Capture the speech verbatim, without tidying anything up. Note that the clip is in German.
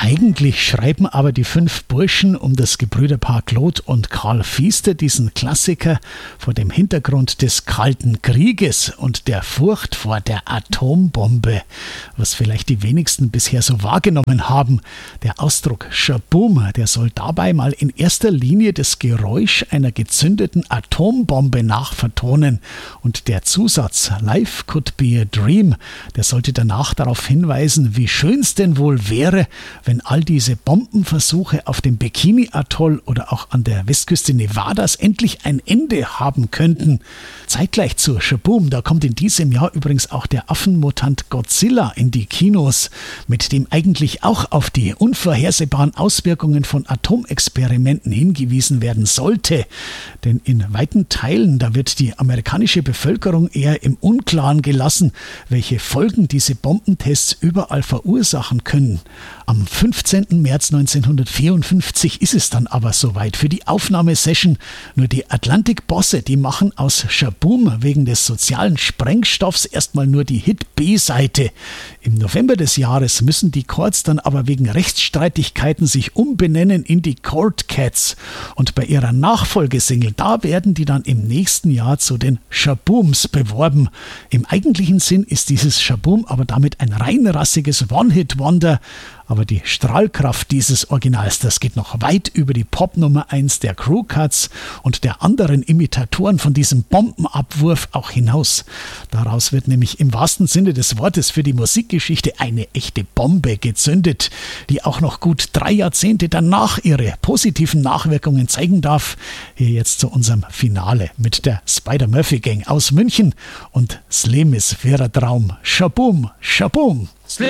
Eigentlich schreiben aber die fünf Burschen um das Gebrüderpaar Claude und Karl Fiester diesen Klassiker vor dem Hintergrund des Kalten Krieges und der Furcht vor der Atombombe, was vielleicht die wenigsten bisher so wahrgenommen haben. Der Ausdruck Schaboom, der soll dabei mal in erster Linie das Geräusch einer gezündeten Atombombe nachvertonen und der Zusatz Life could be a dream, der sollte danach darauf hinweisen, wie schön es denn wohl wäre, wenn all diese Bombenversuche auf dem Bikini-Atoll oder auch an der Westküste Nevadas endlich ein Ende haben könnten. Zeitgleich zu Schaboom, da kommt in diesem Jahr übrigens auch der Affenmutant Godzilla in die Kinos, mit dem eigentlich auch auf die unvorhersehbaren Auswirkungen von Atomexperimenten hingewiesen werden sollte. Denn in weiten Teilen, da wird die amerikanische Bevölkerung eher im Unklaren gelassen, welche Folgen diese Bombentests überall verursachen können. Am fünfzehnten März neunzehnhundertvierundfünfzig ist es dann aber soweit für die Aufnahmesession. Nur die Atlantic-Bosse, die machen aus Schaboom wegen des sozialen Sprengstoffs erstmal nur die Hit-B-Seite. Im November des Jahres müssen die Chords dann aber wegen Rechtsstreitigkeiten sich umbenennen in die Chord Cats. Und bei ihrer Nachfolgesingle, da werden die dann im nächsten Jahr zu den Shabooms beworben. Im eigentlichen Sinn ist dieses Schaboom aber damit ein reinrassiges One-Hit-Wonder. Aber die Strahlkraft dieses Originals, das geht noch weit über die Pop-Nummer eins der Crew Cuts und der anderen Imitatoren von diesem Bombenabwurf auch hinaus. Daraus wird nämlich im wahrsten Sinne des Wortes für die Musikgeschichte eine echte Bombe gezündet, die auch noch gut drei Jahrzehnte danach ihre positiven Nachwirkungen zeigen darf. Hier jetzt zu unserem Finale mit der Spider-Murphy Gang aus München und Slemis Vera Traum. Schaboom, Schaboom!